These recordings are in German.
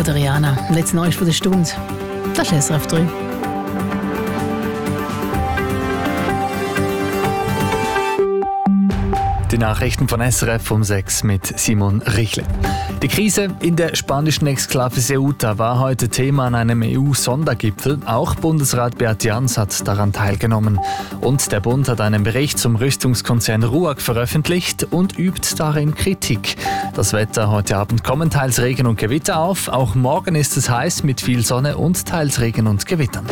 der Rihanna. Letztes Neues von der Stunde. Das ist SRF 3. Die Nachrichten von SRF um 6 mit Simon Richle. Die Krise in der spanischen Exklave Ceuta war heute Thema an einem EU-Sondergipfel. Auch Bundesrat Beat Jans hat daran teilgenommen. Und der Bund hat einen Bericht zum Rüstungskonzern RUAG veröffentlicht und übt darin Kritik. Das Wetter: heute Abend kommen teils Regen und Gewitter auf. Auch morgen ist es heiß mit viel Sonne und teils Regen und Gewittern.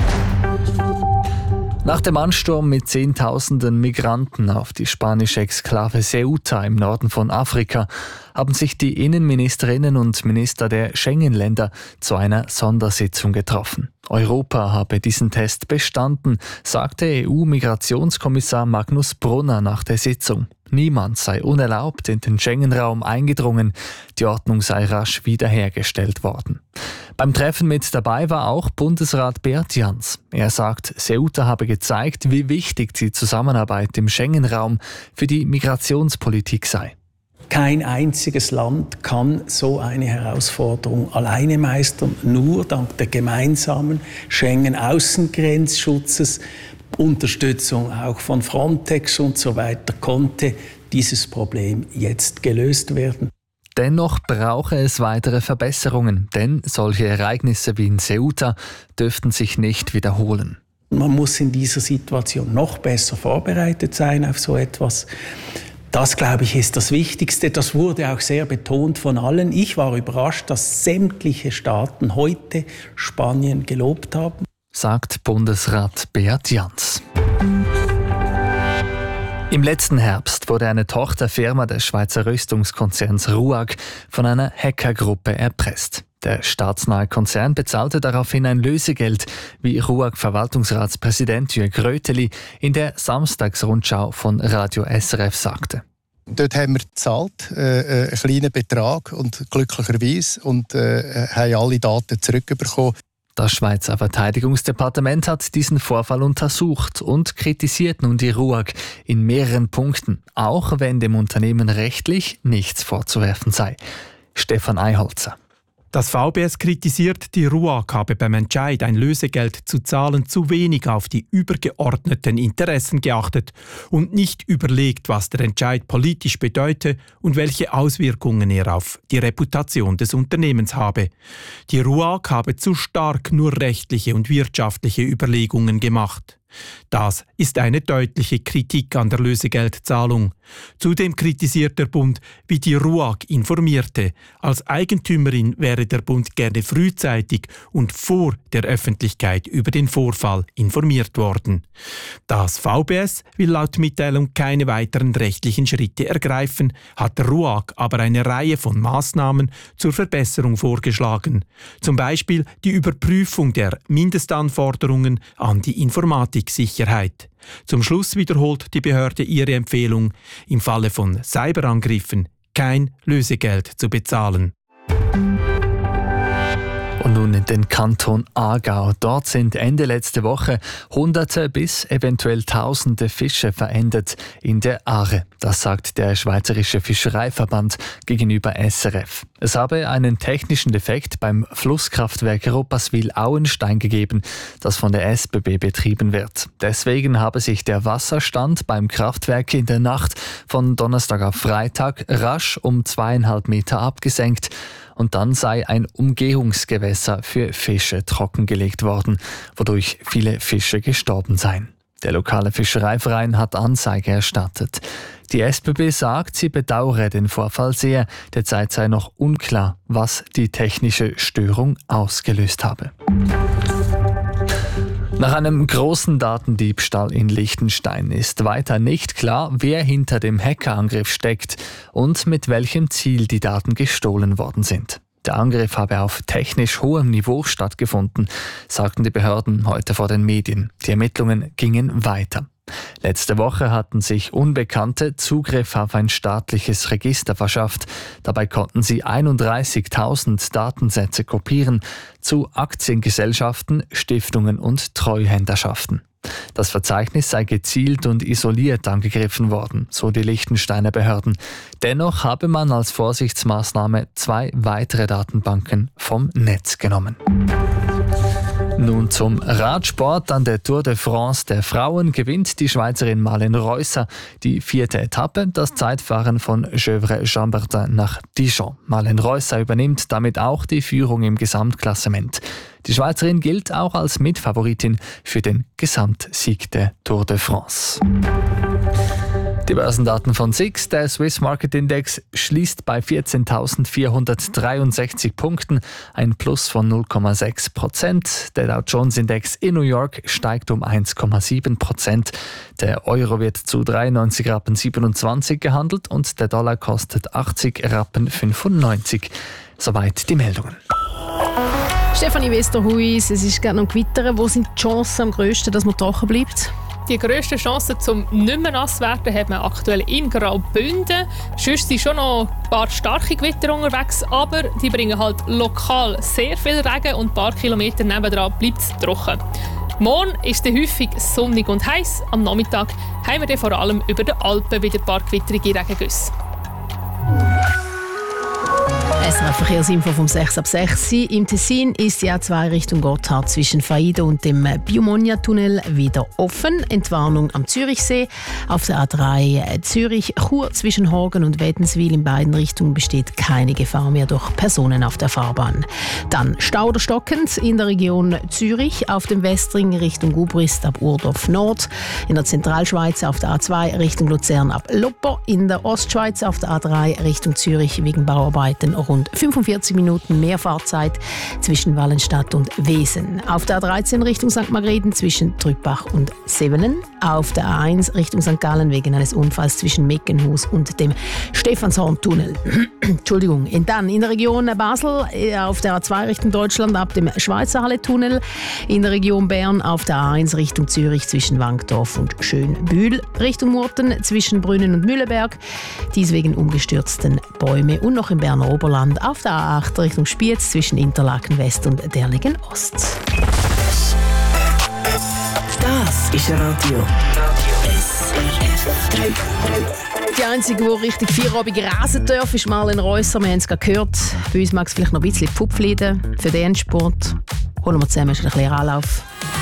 Nach dem Ansturm mit Zehntausenden Migranten auf die spanische Exklave Ceuta im Norden von Afrika haben sich die Innenministerinnen und Minister der Schengen-Länder zu einer Sondersitzung getroffen. Europa habe diesen Test bestanden, sagte EU-Migrationskommissar Magnus Brunner nach der Sitzung. Niemand sei unerlaubt in den Schengen-Raum eingedrungen, die Ordnung sei rasch wiederhergestellt worden. Beim Treffen mit dabei war auch Bundesrat Beat Jans. Er sagt, Ceuta habe gezeigt, wie wichtig die Zusammenarbeit im Schengen-Raum für die Migrationspolitik sei. Kein einziges Land kann so eine Herausforderung alleine meistern. Nur dank der gemeinsamen Schengen-Außengrenzschutzes, Unterstützung auch von Frontex und so weiter, konnte dieses Problem jetzt gelöst werden. Dennoch brauche es weitere Verbesserungen, denn solche Ereignisse wie in Ceuta dürften sich nicht wiederholen. Man muss in dieser Situation noch besser vorbereitet sein auf so etwas. Das, glaube ich, ist das Wichtigste. Das wurde auch sehr betont von allen. Ich war überrascht, dass sämtliche Staaten heute Spanien gelobt haben, sagt Bundesrat Beat Jans. Im letzten Herbst wurde eine Tochterfirma des Schweizer Rüstungskonzerns RUAG von einer Hackergruppe erpresst. Der staatsnahe Konzern bezahlte daraufhin ein Lösegeld, wie RUAG-Verwaltungsratspräsident Jürg Röteli in der Samstagsrundschau von Radio SRF sagte. Dort haben wir gezahlt, einen kleinen Betrag und glücklicherweise und haben alle Daten zurückbekommen. Das Schweizer Verteidigungsdepartement hat diesen Vorfall untersucht und kritisiert nun die RUAG in mehreren Punkten, auch wenn dem Unternehmen rechtlich nichts vorzuwerfen sei. Stefan Eiholzer. Das VBS kritisiert, die RUAG habe beim Entscheid, ein Lösegeld zu zahlen, zu wenig auf die übergeordneten Interessen geachtet und nicht überlegt, was der Entscheid politisch bedeute und welche Auswirkungen er auf die Reputation des Unternehmens habe. Die RUAG habe zu stark nur rechtliche und wirtschaftliche Überlegungen gemacht. Das ist eine deutliche Kritik an der Lösegeldzahlung. Zudem kritisiert der Bund, wie die RUAG informierte. Als Eigentümerin wäre der Bund gerne frühzeitig und vor der Öffentlichkeit über den Vorfall informiert worden. Das VBS will laut Mitteilung keine weiteren rechtlichen Schritte ergreifen, hat der RUAG aber eine Reihe von Maßnahmen zur Verbesserung vorgeschlagen. Zum Beispiel die Überprüfung der Mindestanforderungen an die Informatiksicherheit. Zum Schluss wiederholt die Behörde ihre Empfehlung, im Falle von Cyberangriffen kein Lösegeld zu bezahlen. Und nun in den Kanton Aargau. Dort sind Ende letzte Woche Hunderte bis eventuell Tausende Fische verendet in der Aare. Das sagt der Schweizerische Fischereiverband gegenüber SRF. Es habe einen technischen Defekt beim Flusskraftwerk Robaswil-Auenstein gegeben, das von der SBB betrieben wird. Deswegen habe sich der Wasserstand beim Kraftwerk in der Nacht von Donnerstag auf Freitag rasch um 2,5 Meter abgesenkt. Und dann sei ein Umgehungsgewässer für Fische trockengelegt worden, wodurch viele Fische gestorben seien. Der lokale Fischereiverein hat Anzeige erstattet. Die SBB sagt, sie bedauere den Vorfall sehr. Derzeit sei noch unklar, was die technische Störung ausgelöst habe. Nach einem großen Datendiebstahl in Liechtenstein ist weiter nicht klar, wer hinter dem Hackerangriff steckt und mit welchem Ziel die Daten gestohlen worden sind. Der Angriff habe auf technisch hohem Niveau stattgefunden, sagten die Behörden heute vor den Medien. Die Ermittlungen gingen weiter. Letzte Woche hatten sich Unbekannte Zugriff auf ein staatliches Register verschafft. Dabei konnten sie 31.000 Datensätze kopieren zu Aktiengesellschaften, Stiftungen und Treuhänderschaften. Das Verzeichnis sei gezielt und isoliert angegriffen worden, so die Liechtensteiner Behörden. Dennoch habe man als Vorsichtsmaßnahme 2 weitere Datenbanken vom Netz genommen. Nun zum Radsport. An der Tour de France der Frauen gewinnt die Schweizerin Marlene Reusser die 4. Etappe, das Zeitfahren von Gevrey-Chambertin nach Dijon. Marlene Reusser übernimmt damit auch die Führung im Gesamtklassement. Die Schweizerin gilt auch als Mitfavoritin für den Gesamtsieg der Tour de France. Die Börsendaten von SIX. Der Swiss Market Index schließt bei 14.463 Punkten, ein Plus von 0,6%. Der Dow Jones Index in New York steigt um 1,7%. Der Euro wird zu 93,27 Rappen gehandelt und der Dollar kostet 80,95 Rappen. Soweit die Meldungen. Stefanie Westerhuis, es ist gerade noch Gewitter. Wo sind die Chancen am grössten, dass man trocken bleibt? Die grössten Chancen zum nicht mehr nass werden hat man aktuell in Graubünden. Sonst sind schon noch ein paar starke Gewitter unterwegs, aber die bringen halt lokal sehr viel Regen und ein paar Kilometer nebendran bleibt es trocken. Morgen ist es häufig sonnig und heiß. Am Nachmittag haben wir dann vor allem über den Alpen wieder ein paar gewitterige Regengüsse. SRF Verkehrsinfo vom 6 ab 6. Im Tessin ist die A2 Richtung Gotthard zwischen Faido und dem Biomonia-Tunnel wieder offen. Entwarnung am Zürichsee. Auf der A3 Zürich-Chur zwischen Horgen und Wädenswil in beiden Richtungen besteht keine Gefahr mehr durch Personen auf der Fahrbahn. Dann Stau oder stockend in der Region Zürich auf dem Westring Richtung Gubrist ab Urdorf Nord. In der Zentralschweiz auf der A2 Richtung Luzern ab Loppo. In der Ostschweiz auf der A3 Richtung Zürich wegen Bauarbeiten rund 45 Minuten mehr Fahrzeit zwischen Wallenstadt und Wesen. Auf der A13 Richtung St. Margrethen zwischen Trüppach und Sevenen. Auf der A1 Richtung St. Gallen wegen eines Unfalls zwischen Meckenhus und dem Stephanshorn-Tunnel. Entschuldigung. Und dann in der Region Basel auf der A2 Richtung Deutschland ab dem Schweizer Halle-Tunnel. In der Region Bern auf der A1 Richtung Zürich zwischen Wankdorf und Schönbühl. Richtung Murten zwischen Brünnen und Mühleberg. Dies wegen umgestürzten Bäume. Und noch im Berner Oberland auf der A8 Richtung Spiez zwischen Interlaken West und Derlingen Ost. Das ist Radio SRF. Die Einzige, die richtig feierabend rasen darf, ist Marlene Reusser. Wir haben es gerade gehört. Bei uns mag es vielleicht noch ein bisschen Pfupflieden für den Endspurt. Holen wir zusammen ein bisschen Anlauf.